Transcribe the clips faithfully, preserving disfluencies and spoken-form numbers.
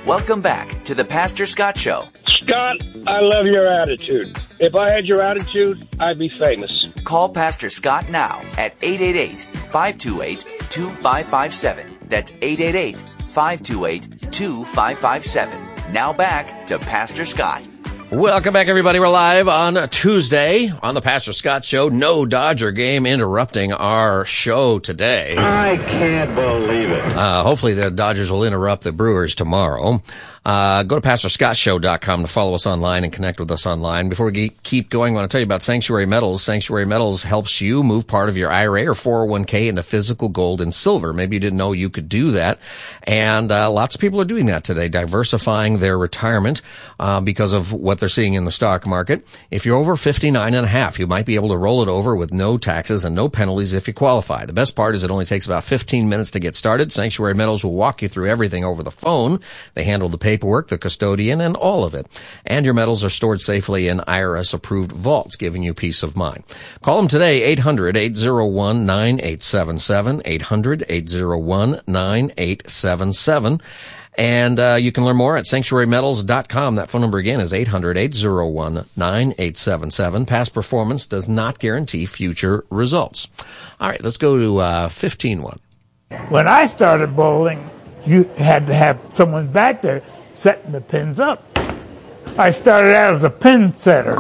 Welcome back to the Pastor Scott Show. Scott, I love your attitude. If I had your attitude, I'd be famous. Call Pastor Scott now at eight eight eight, five two eight, two five five seven. That's eight eight eight, five two eight, two five five seven. Now back to Pastor Scott. Welcome back, everybody. We're live on Tuesday on the Pastor Scott Show. No Dodger game interrupting our show today. I can't believe it. Uh, hopefully the Dodgers will interrupt the Brewers tomorrow. Uh, go to pastor scott show dot com to follow us online and connect with us online. Before we keep going, I want to tell you about Sanctuary Metals. Sanctuary Metals helps you move part of your I R A or four oh one k into physical gold and silver. Maybe you didn't know you could do that. And uh, lots of people are doing that today, diversifying their retirement uh, because of what they're seeing in the stock market. If you're over fifty-nine and a half, you might be able to roll it over with no taxes and no penalties if you qualify. The best part is it only takes about fifteen minutes to get started. Sanctuary Metals will walk you through everything over the phone. They handle the paperwork, the custodian, and all of it. And your metals are stored safely in I R S-approved vaults, giving you peace of mind. Call them today, eight hundred, eight oh one, nine eight seven seven, eight hundred, eight oh one, nine eight seven seven. And uh, you can learn more at sanctuary metals dot com. That phone number again is eight hundred, eight oh one, nine eight seven seven. Past performance does not guarantee future results. All right, let's go to uh, fifteen one. When I started bowling, you had to have someone back there setting the pins up. I started out as a pin setter.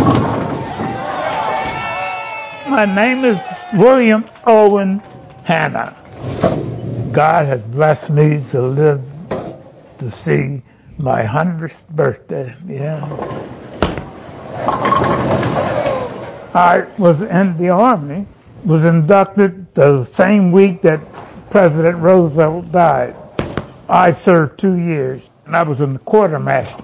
My name is William Owen Hanna. God has blessed me to live to see my hundredth birthday. Yeah. I was in the Army, was inducted the same week that President Roosevelt died. I served two years, and I was in the quartermaster.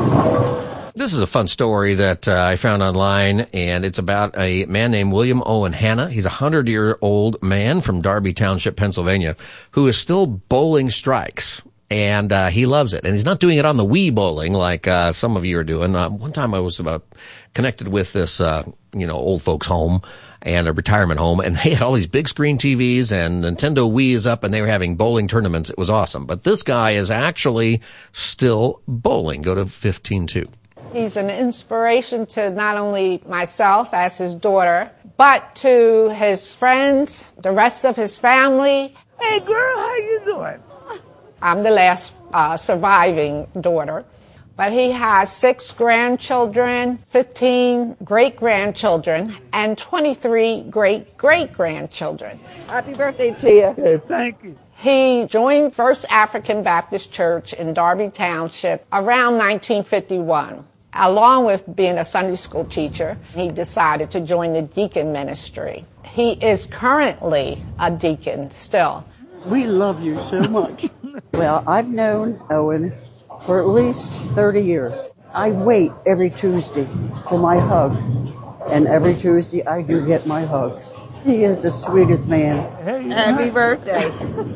This is a fun story that uh, I found online, and it's about a man named William Owen Hanna. He's a hundred-year-old man from Darby Township, Pennsylvania, who is still bowling strikes. And uh, he loves it. And he's not doing it on the Wii bowling like uh, some of you are doing. Uh, one time I was uh, connected with this, uh, you know, old folks home and a retirement home, and they had all these big screen T Vs and Nintendo Wii is up, and they were having bowling tournaments. It was awesome. But this guy is actually still bowling. Go to fifteen two. He's an inspiration to not only myself as his daughter, but to his friends, the rest of his family. Hey, girl, how you doing? I'm the last uh, surviving daughter. But he has six grandchildren, fifteen great-grandchildren, and twenty-three great-great-grandchildren. Happy birthday to you. Hey, thank you. He joined First African Baptist Church in Darby Township around nineteen fifty-one. Along with being a Sunday school teacher, he decided to join the deacon ministry. He is currently a deacon still. We love you so much. Well, I've known Owen for at least thirty years. I wait every Tuesday for my hug, and every Tuesday I do get my hug. He is the sweetest man. Hey, happy birthday.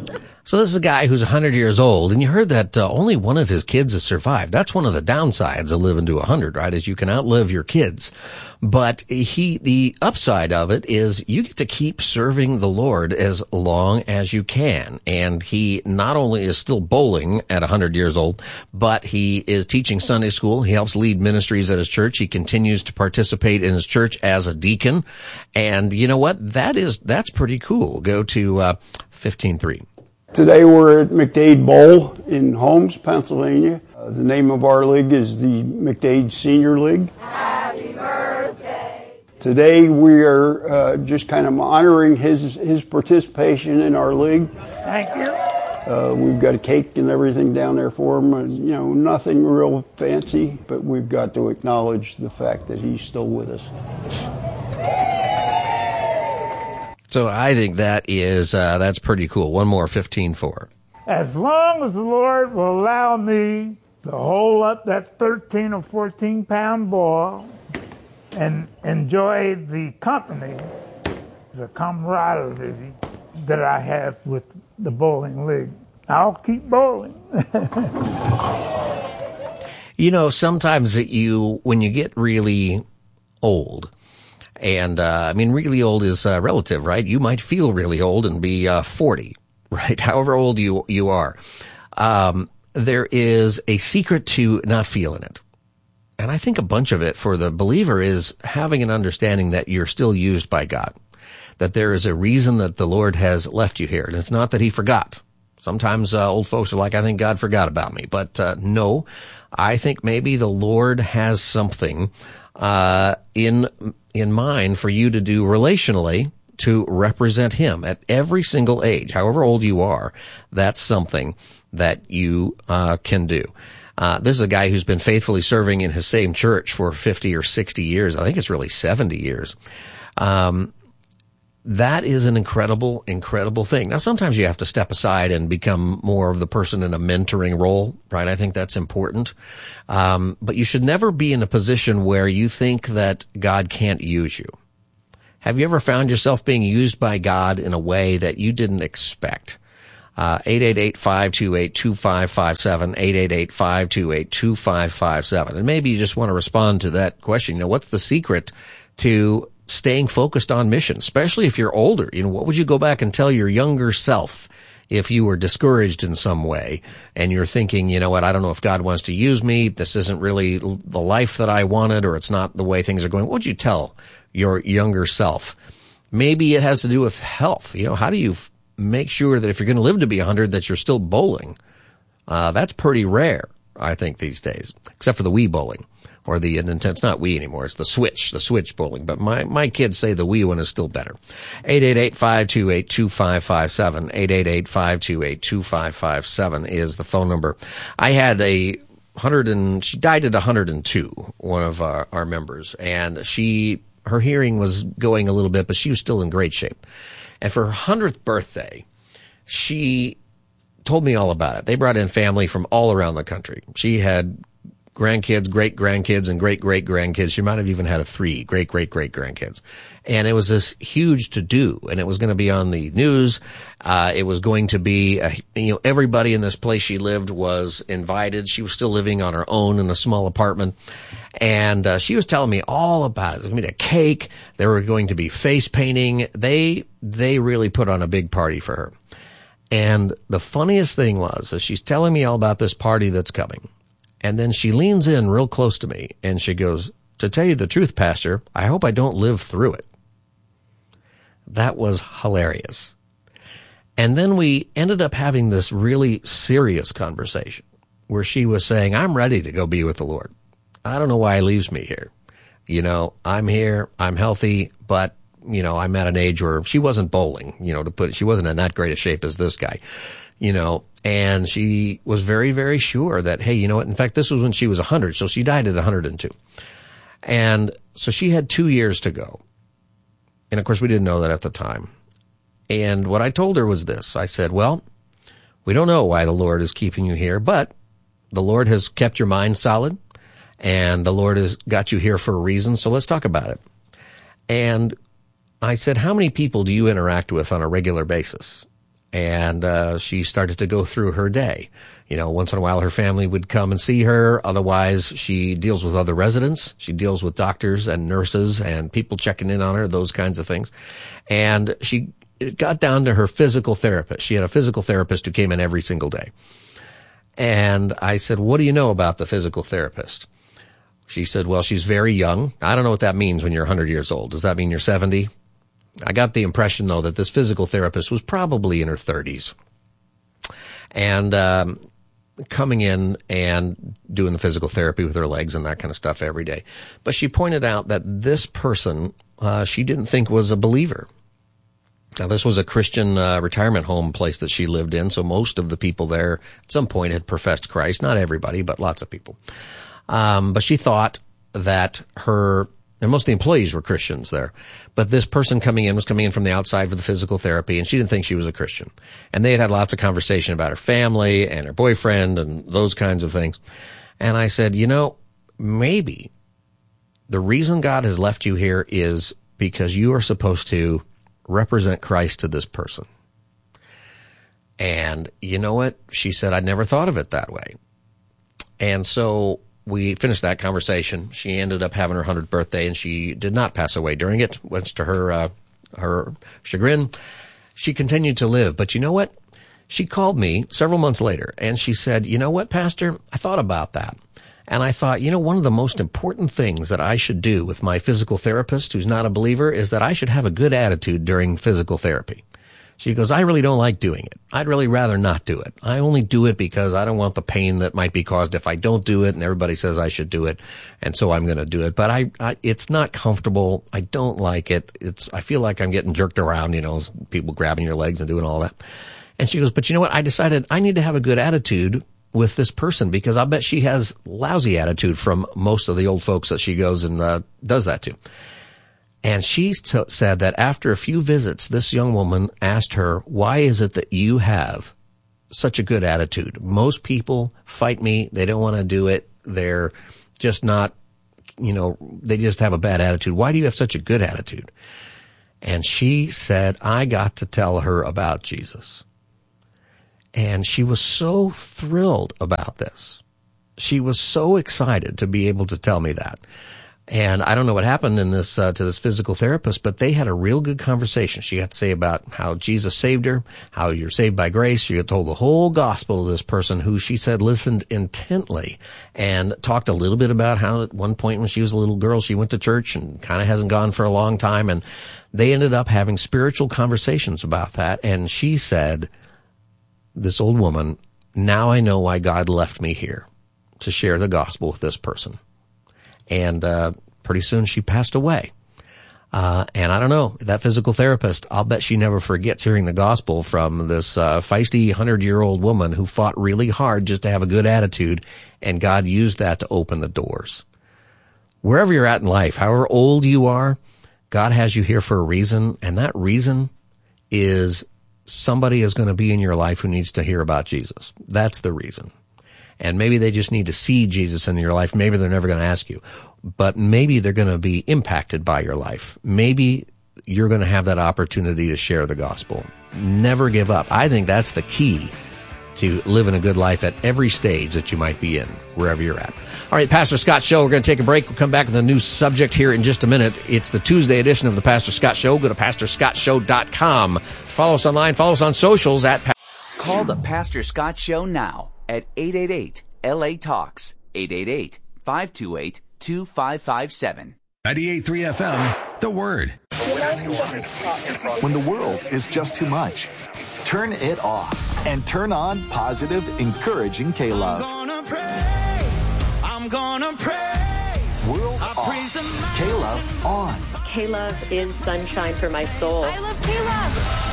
So this is a guy who's one hundred years old, and you heard that uh, only one of his kids has survived. That's one of the downsides of living to one hundred, right, is you can outlive your kids. But he, the upside of it is you get to keep serving the Lord as long as you can. And he not only is still bowling at one hundred years old, but he is teaching Sunday school. He helps lead ministries at his church. He continues to participate in his church as a deacon. And you know what? That is, that's pretty cool. Go to uh, fifteen three. Today we're at McDade Bowl in Holmes, Pennsylvania. Uh, the name of our league is the McDade Senior League. Happy birthday. Today we are uh, just kind of honoring his his participation in our league. Thank you. Uh, we've got a cake and everything down there for him. Uh, you know, nothing real fancy, but we've got to acknowledge the fact that he's still with us. So I think that is, uh, that's pretty cool. One more, fifteen four. As long as the Lord will allow me to hold up that thirteen or fourteen pound ball and enjoy the company, the camaraderie that I have with the bowling league, I'll keep bowling. You know, sometimes that you, when you get really old, and, uh, I mean, really old is, uh, relative, right? You might feel really old and be, uh, forty, right? However old you, you are. Um, there is a secret to not feeling it. And I think a bunch of it for the believer is having an understanding that you're still used by God, that there is a reason that the Lord has left you here. And it's not that he forgot. Sometimes uh, old folks are like, I think God forgot about me. But uh, no, I think maybe the Lord has something uh in in mind for you to do relationally to represent him at every single age, however old you are. That's something that you uh can do. Uh this is a guy who's been faithfully serving in his same church for fifty or sixty years. I think it's really seventy years. Um That is an incredible, incredible thing. Now, sometimes you have to step aside and become more of the person in a mentoring role, right? I think that's important. Um, but you should never be in a position where you think that God can't use you. Have you ever found yourself being used by God in a way that you didn't expect? Uh, eight eight eight, five two eight, two five five seven, eight eight eight, five two eight, two five five seven. And maybe you just want to respond to that question. You know, what's the secret to staying focused on mission, especially if you're older? You know, what would you go back and tell your younger self if you were discouraged in some way and you're thinking, you know what, I don't know if God wants to use me. This isn't really the life that I wanted, or it's not the way things are going. What would you tell your younger self? Maybe it has to do with health. You know, how do you f- make sure that if you're going to live to be one hundred that you're still bowling? Uh, that's pretty rare, I think, these days, except for the Wii bowling. Or the Nintendo, it's not Wii anymore, it's the Switch, the Switch bowling. But my, my kids say the Wii one is still better. eight eight eight, five two eight, two five five seven, eight eight eight, five two eight, two five five seven is the phone number. I had a hundred and, she died at one hundred two, one of our, our members, and she, her hearing was going a little bit, but she was still in great shape. And for her hundredth birthday, she told me all about it. They brought in family from all around the country. She had grandkids, great-grandkids, and great-great-grandkids. She might have even had a three great-great-great-grandkids. And it was this huge to-do, and it was going to be on the news. Uh, it was going to be, a, you know, everybody in this place she lived was invited. She was still living on her own in a small apartment. And uh, she was telling me all about it. There was going to be a cake. There were going to be face painting. They, they really put on a big party for her. And the funniest thing was, is she's telling me all about this party that's coming. And then she leans in real close to me and she goes, to tell you the truth, Pastor, I hope I don't live through it. That was hilarious. And then we ended up having this really serious conversation where she was saying, I'm ready to go be with the Lord. I don't know why he leaves me here. You know, I'm here, I'm healthy, but, you know, I'm at an age where she wasn't bowling, you know, to put it, she wasn't in that great a shape as this guy. You know, and she was very, very sure that, hey, you know what? In fact, this was when she was one hundred, so she died at one hundred two. And so she had two years to go. And of course, we didn't know that at the time. And what I told her was this. I said, well, we don't know why the Lord is keeping you here, but the Lord has kept your mind solid, and the Lord has got you here for a reason, so let's talk about it. And I said, how many people do you interact with on a regular basis? And uh she started to go through her day. You know, once in a while her family would come and see her. Otherwise, she deals with other residents. She deals with doctors and nurses and people checking in on her, those kinds of things. And she it got down to her physical therapist. She had a physical therapist who came in every single day. And I said, what do you know about the physical therapist? She said, well, she's very young. I don't know what that means when you're one hundred years old. Does that mean you're seventy? I got the impression, though, that this physical therapist was probably in her thirties. And um coming in and doing the physical therapy with her legs and that kind of stuff every day. But she pointed out that this person, uh she didn't think was a believer. Now, this was a Christian uh, retirement home place that she lived in, so most of the people there at some point had professed Christ. Not everybody, but lots of people. Um but she thought that her... And most of the employees were Christians there. But this person coming in was coming in from the outside for the physical therapy, and she didn't think she was a Christian. And they had had lots of conversation about her family and her boyfriend and those kinds of things. And I said, you know, maybe the reason God has left you here is because you are supposed to represent Christ to this person. And you know what? She said, I'd never thought of it that way. And so we finished that conversation. She ended up having her hundredth birthday, and she did not pass away during it, which to her uh, her chagrin. She continued to live. But you know what? She called me several months later, and she said, you know what, Pastor? I thought about that. And I thought, you know, one of the most important things that I should do with my physical therapist who's not a believer is that I should have a good attitude during physical therapy. She goes, I really don't like doing it. I'd really rather not do it. I only do it because I don't want the pain that might be caused if I don't do it, and everybody says I should do it, and so I'm going to do it. But I, I, it's not comfortable. I don't like it. It's, I feel like I'm getting jerked around, you know, people grabbing your legs and doing all that. And she goes, but you know what? I decided I need to have a good attitude with this person because I'll bet she has lousy attitude from most of the old folks that she goes and uh, does that to. And she t- said that after a few visits, this young woman asked her, why is it that you have such a good attitude? Most people fight me. They don't want to do it. They're just not, you know, they just have a bad attitude. Why do you have such a good attitude? And she said, I got to tell her about Jesus. And she was so thrilled about this. She was so excited to be able to tell me that. And I don't know what happened in this uh, to this physical therapist, but they had a real good conversation. She got to say about how Jesus saved her, how you're saved by grace. She got told the whole gospel to this person who she said listened intently and talked a little bit about how at one point when she was a little girl, she went to church and kind of hasn't gone for a long time. And they ended up having spiritual conversations about that. And she said, this old woman, now I know why God left me here to share the gospel with this person. And uh pretty soon she passed away. Uh and I don't know, that physical therapist, I'll bet she never forgets hearing the gospel from this uh feisty hundred-year-old woman who fought really hard just to have a good attitude, and God used that to open the doors. Wherever you're at in life, however old you are, God has you here for a reason, and that reason is somebody is going to be in your life who needs to hear about Jesus. That's the reason. And maybe they just need to see Jesus in your life. Maybe they're never going to ask you, but maybe they're going to be impacted by your life. Maybe you're going to have that opportunity to share the gospel. Never give up. I think that's the key to living a good life at every stage that you might be in, wherever you're at. All right, Pastor Scott Show. We're going to take a break. We'll come back with a new subject here in just a minute. It's the Tuesday edition of the Pastor Scott Show. Go to pastor scott show dot com. Follow us online. Follow us on socials at Pa- Call the Pastor Scott Show now at eight eight eight L A Talks, eight eight eight, five two eight, two five five seven. ninety-eight point three F M, The Word. When the world is just too much, turn it off and turn on positive, encouraging K-Love. I'm gonna praise, I'm gonna praise. World I off, praise the K-Love on. K-Love is sunshine for my soul. I love K-Love.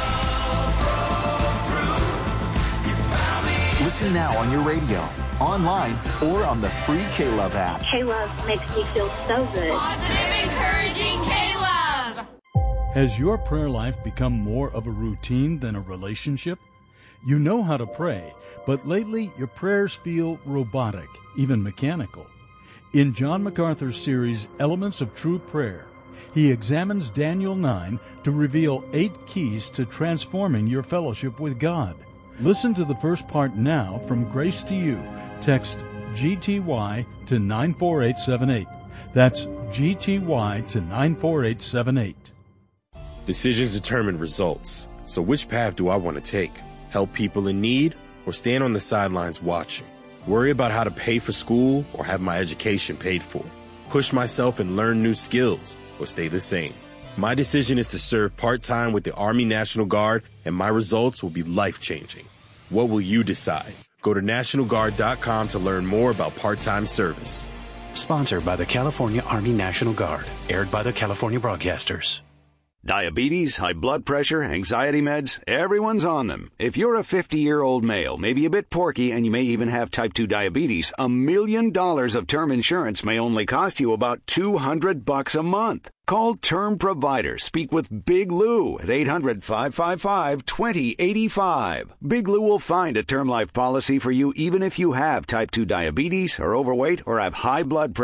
Listen now on your radio, online, or on the free K-Love app. K-Love makes me feel so good. Positive, encouraging K-Love. Has your prayer life become more of a routine than a relationship? You know how to pray, but lately your prayers feel robotic, even mechanical. In John MacArthur's series, Elements of True Prayer, he examines Daniel nine to reveal eight keys to transforming your fellowship with God. Listen to the first part now from Grace to You. Text G T Y to nine four eight seven eight. That's G T Y to nine four eight seven eight. Decisions determine results. So which path do I want to take? Help people in need or stand on the sidelines watching? Worry about how to pay for school or have my education paid for? Push myself and learn new skills or stay the same? My decision is to serve part-time with the Army National Guard, and my results will be life-changing. What will you decide? Go to National Guard dot com to learn more about part-time service. Sponsored by the California Army National Guard. Aired by the California Broadcasters. Diabetes, high blood pressure, anxiety meds, everyone's on them. If you're a fifty-year-old male, maybe a bit porky, and you may even have type two diabetes, a million dollars of term insurance may only cost you about two hundred bucks a month. Call Term Provider. Speak with Big Lou at eight hundred, five five five, two zero eight five. Big Lou will find a term life policy for you even if you have type two diabetes, are overweight, or have high blood pressure.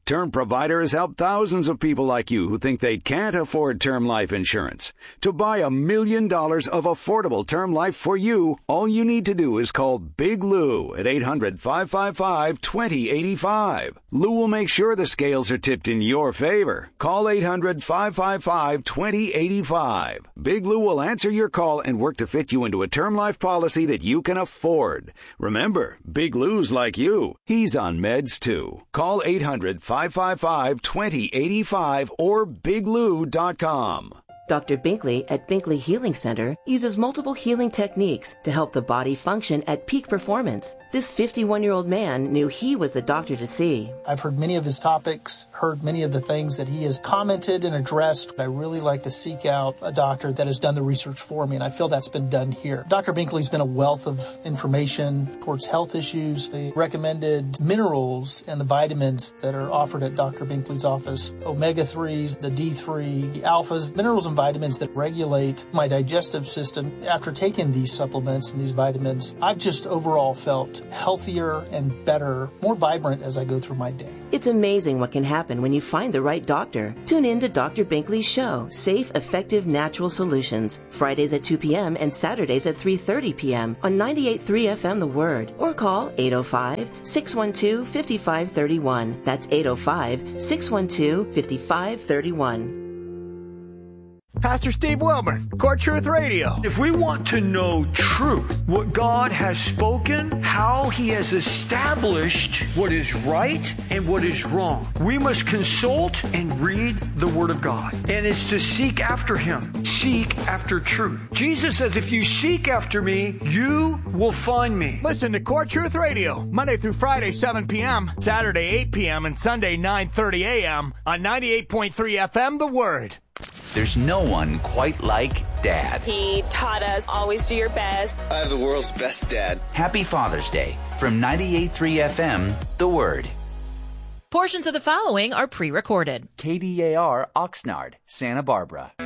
Term Provider has helped thousands of people like you who think they can't afford term life insurance. To buy a million dollars of affordable term life for you, all you need to do is call Big Lou at eight hundred, five five five, two zero eight five. Lou will make sure the scales are tipped in your favor. Call eight hundred, five five five, two zero eight five. Big Lou will answer your call and work to fit you into a term life policy that you can afford. Remember, Big Lou's like you. He's on meds too. Call eight hundred, five five five, two zero eight five or big lou dot com. Doctor Binkley at Binkley Healing Center uses multiple healing techniques to help the body function at peak performance. This fifty-one-year-old man knew he was the doctor to see. I've heard many of his topics, heard many of the things that he has commented and addressed. I really like to seek out a doctor that has done the research for me, and I feel that's been done here. Doctor Binkley's been a wealth of information towards health issues. He recommended minerals and the vitamins that are offered at Doctor Binkley's office. omega threes, the D three, the alphas, minerals and vitamins that regulate my digestive system. After taking these supplements and these vitamins, I've just overall felt healthier and better, more vibrant as I go through my day. It's amazing what can happen when you find the right doctor. Tune in to Doctor Binkley's show, Safe, Effective, Natural Solutions, Fridays at two p.m. and Saturdays at three thirty p.m. on ninety-eight point three F M The Word, or call eight oh five, six one two, five five three one. That's eight oh five, six one two, five five three one. Pastor Steve Wilburn, Core Truth Radio. If we want to know truth, what God has spoken, how He has established what is right and what is wrong, we must consult and read the Word of God. And it's to seek after Him, seek after truth. Jesus says, if you seek after me, you will find me. Listen to Core Truth Radio, Monday through Friday, seven p.m., Saturday, eight p.m., and Sunday, nine thirty a.m. on ninety-eight point three F M The Word. There's no one quite like Dad. He taught us always do your best. I have the world's best dad. Happy Father's Day from ninety-eight point three F M, The Word. Portions of the following are pre-recorded. K D A R Oxnard, Santa Barbara.